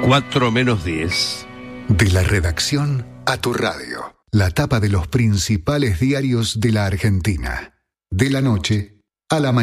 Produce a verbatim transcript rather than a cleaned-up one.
cuatro menos diez. De la redacción a tu radio. La tapa de los principales diarios de la Argentina. De la noche a la mañana.